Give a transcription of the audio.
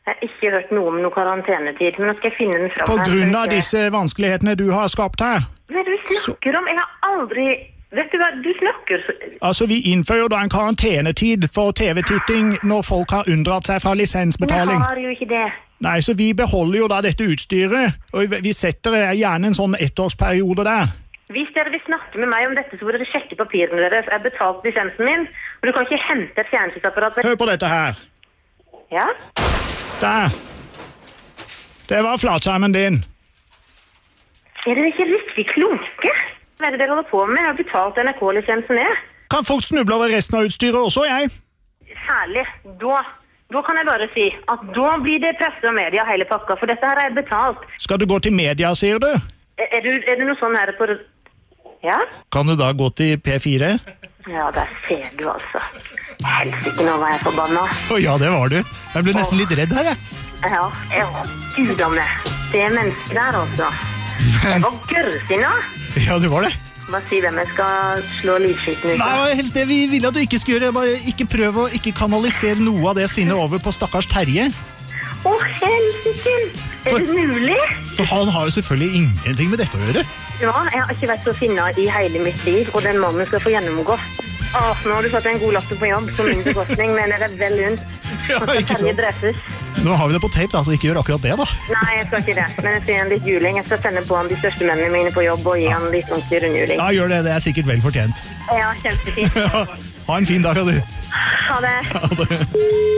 Jeg har ikke hørt noe om noe karantenetid, men nå skal jeg finne den fram. På grunn av disse vanskelighetene du har skapt her. Hva er det du snakker om? Jeg har aldri... Vet du hva, du snakker... Altså, vi innfører da en karantenetid for TV-titting når folk har unndratt seg fra lisensbetaling. Men jeg har jo ikke det. Nei, så vi beholder jo da dette utstyret, og vi setter gjerne en sånn ettårsperiode der. Hvis dere vil snakke med meg om dette, så må dere sjekke papirene deres. Jeg har betalt lisensen min, og du kan ikke hente et fjernsynsapparat. Hør på dette her. Ja? Der. Det var flatskjermen din. Er dere ikke riktig kloke? Hva er det dere holder på med? Jeg har betalt NRK-lisensen ned. Kan folk snuble over resten av utstyret også, jeg? Særlig. Da kan jeg bare si at da blir det presse og media hele pakka, for dette her er betalt. Skal du gå til media, sier du? Er det noe sånn her på... Ja? Kan du da gå til P4? Ja, der ser du altså. Helsike, nå var jeg forbanna. Ja, det var du. Jeg ble nesten litt redd her, jeg. Ja, Gud om det. Det er mennesker der, altså. Jeg var gørrsinna. Ja, du var det. Bare si hvem jeg skal slå livskiten ut. Nei, helst det vi ville at du ikke skulle gjøre. Bare ikke prøv å ikke kanalisere noe av det sinnet over på stakkars Terje. Helsike! Er det mulig? For han har jo selvfølgelig ingenting med dette å gjøre. Ja, jeg har ikke vært så finna i hele mitt liv, og den mannen skal få gjennomgå. Nå har du fått en god latter på jobb på min bekostning, men er det vel rundt? Ja, ikke sant. Nå har vi det på tape, da, så ikke gjør akkurat det, da. Nei, jeg skal ikke det, men jeg skal gi han litt juling. Jeg skal sende på han de største mennene mine på jobb og gi han litt ordentlig rundjuling. Ja, gjør det. Det er sikkert vel fortjent. Ja, kjempefint. Ja, ha en fin dag, du. Ha det. Ha det.